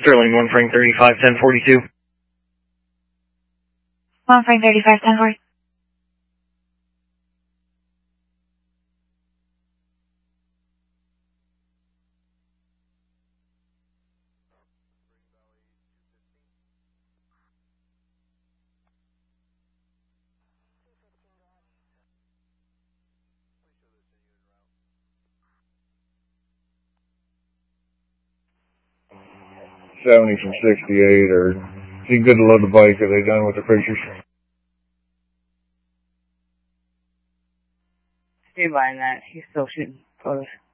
Sterling, 1 Frank 35, 1042. 1 Frank 35, 1040. $70 from 68, or is he good to load the bike? Are they done with the pictures? Stay by that. He's still shooting photos.